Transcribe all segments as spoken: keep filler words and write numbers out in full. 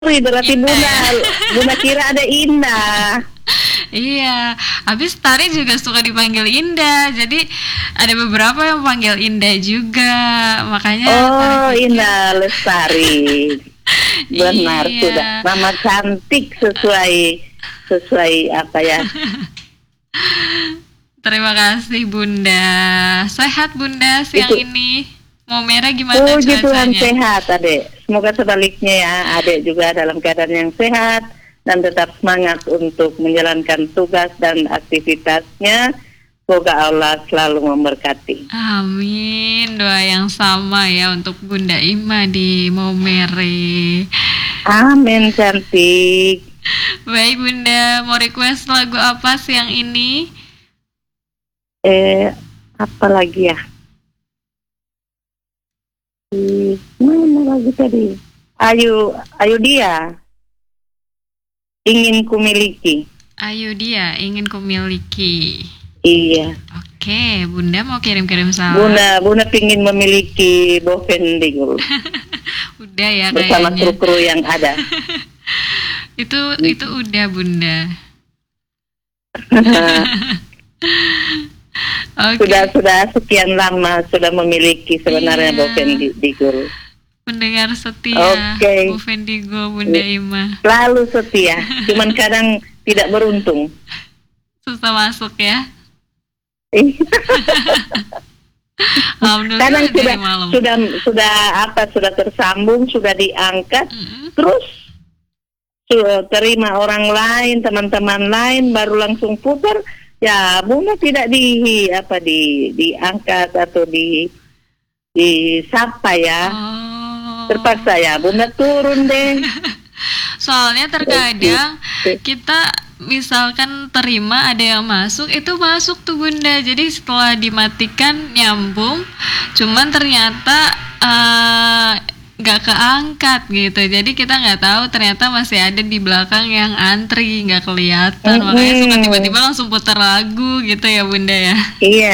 berarti Indah Bunda, ya. Bunda kira ada Indah. Iya, habis Tari juga suka dipanggil Indah. Jadi ada beberapa yang panggil Indah juga. Makanya Tari Oh, pikir Indah Lestari. Benar sudah. iya. Nama cantik sesuai sesuai apa ya? Terima kasih Bunda. Sehat Bunda siang Itu. ini. Mau merah gimana Puji Tuhan cuacanya? sehat, Adek. Semoga sebaliknya ya, Adek juga dalam keadaan yang sehat dan tetap semangat untuk menjalankan tugas dan aktivitasnya. Semoga Allah selalu memberkati. Amin. Doa yang sama ya untuk Bunda Ima di Maumere. Amin, cantik. Baik Bunda, mau request lagu apa siang ini? Eh, apa lagi ya? Ih, mana lagi tadi? Ayu, ayu dia. Ingin kumiliki. Ayo dia ingin kumiliki. Iya. Oke, Bunda mau kirim-kirim salam. Bunda, Bunda pingin memiliki Bovendigul Udah ya bersama kayaknya. kru-kru yang ada. itu itu udah Bunda. Oke. Sudah sudah sekian lama sudah memiliki sebenarnya Iya. Bovendigul. Pendengar setia Oke. Bu Vendigo Bunda Ima. Selalu setia, cuman kadang tidak beruntung. Susah masuk ya. Alhamdulillah Kadang dari sudah malam. sudah sudah apa sudah tersambung, sudah diangkat, Mm-mm. terus su- terima orang lain, teman-teman lain baru langsung putar. Ya, Bunda tidak di apa di diangkat atau di disapa ya. Oh. Terpaksa ya, Bunda turun deh. Soalnya terkadang kita misalkan terima ada yang masuk, itu masuk tuh Bunda. Jadi setelah dimatikan nyambung, cuman ternyata eh, nggak keangkat gitu. Jadi kita nggak tahu ternyata masih ada di belakang yang antri, nggak kelihatan. Mm-mm. Makanya suka tiba-tiba langsung putar lagu gitu ya Bunda ya. Iya.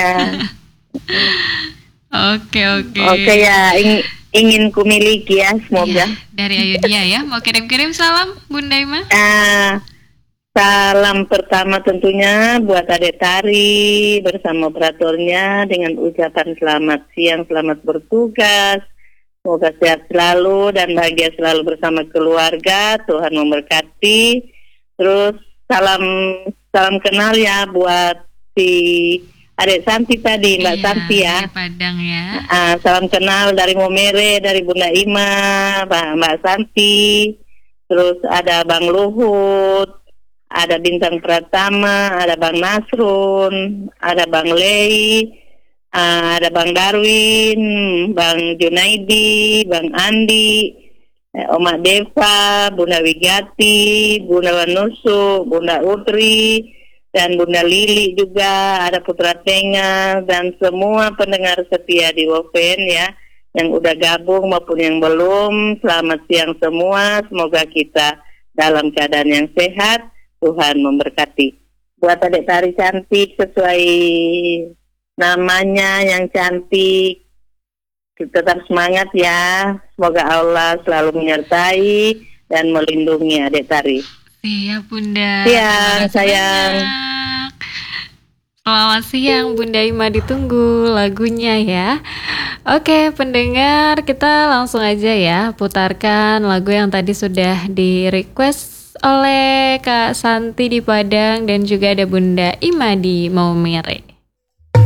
Oke oke. Oke ya, ing- ingin kumiliki ya, semoga. Iya, dari Ayu dia ya. Mau kirim-kirim salam Bunda Ima? Ah, salam pertama tentunya buat Adek Tari bersama operatornya dengan ucapan selamat siang, selamat bertugas. Semoga sehat selalu dan bahagia selalu bersama keluarga. Tuhan memberkati. Terus salam salam kenal ya buat si Adek Santi tadi, Mbak Iya, Santi ya. dari Padang ya. Ah, salam kenal dari Momere, dari Bunda Ima, Mbak Mbak Santi. Terus ada Bang Luhut, ada Bintang Pratama, ada Bang Nasrun, ada Bang Lei, ah, ada Bang Darwin, Bang Junaidi, Bang Andi, eh, Oma Deva, Bunda Wigati, Bunda Wanusu, Bunda Utri, dan Bunda Lili juga, ada Putra Tenga, dan semua pendengar setia di Woven ya, yang udah gabung maupun yang belum. Selamat siang semua, semoga kita dalam keadaan yang sehat. Tuhan memberkati. Buat Adek Tari cantik sesuai namanya yang cantik, tetap semangat ya. Semoga Allah selalu menyertai dan melindungi Adek Tari. Siap Bunda. Siang, Terima kasih sayang. banyak. Selamat siang Bunda Ima, ditunggu lagunya ya. Oke pendengar, kita langsung aja ya putarkan lagu yang tadi sudah di request oleh Kak Santi di Padang dan juga ada Bunda Ima di Maumere.